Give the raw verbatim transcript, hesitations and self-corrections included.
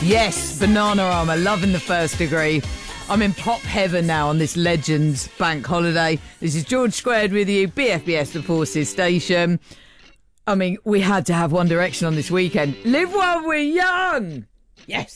Yes, Bananarama, loving the First Degree. I'm in pop heaven now on this Legends bank holiday. This is George Squared with you, B F B S The Forces Station. I mean, we had to have One Direction on this weekend. Live while we're young! Yes!